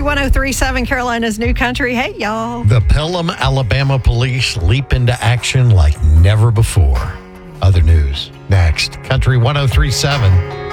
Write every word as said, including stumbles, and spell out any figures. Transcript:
one oh three point seven, Carolina's New Country. Hey, y'all. The Pelham, Alabama police leap into action like never before. Other news next. Country one oh three point seven.